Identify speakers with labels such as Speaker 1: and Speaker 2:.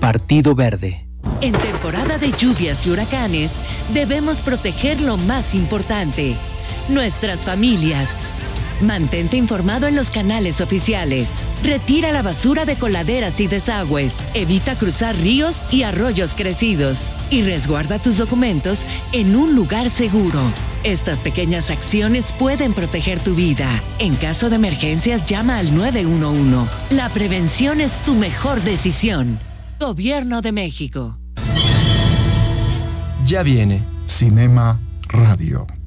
Speaker 1: Partido Verde.
Speaker 2: En temporada de lluvias y huracanes, debemos proteger lo más importante, nuestras familias. Mantente informado en los canales oficiales. Retira la basura de coladeras y desagües. Evita cruzar ríos y arroyos crecidos. Y resguarda tus documentos en un lugar seguro. Estas pequeñas acciones pueden proteger tu vida. En caso de emergencias, llama al 911. La prevención es tu mejor decisión. Gobierno de México.
Speaker 1: Ya viene
Speaker 3: Cinema Radio.